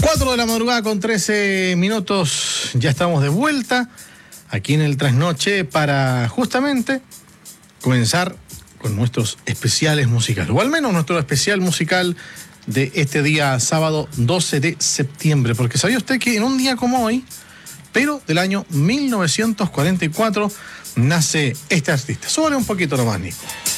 4 de la madrugada con 13 minutos, ya estamos de vuelta aquí en el Trasnoche para justamente comenzar con nuestros especiales musicales, o al menos nuestro especial musical de este día sábado 12 de septiembre, porque ¿sabía usted que en un día como hoy, pero del año 1944, nace este artista? Súbale un poquito nomás, Nico.